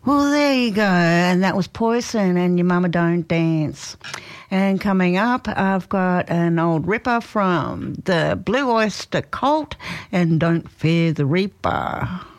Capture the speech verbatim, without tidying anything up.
Well, there you go. And that was Poison and Your Mama Don't Dance. And coming up, I've got an old ripper from the Blue Oyster Cult and Don't Fear the Reaper.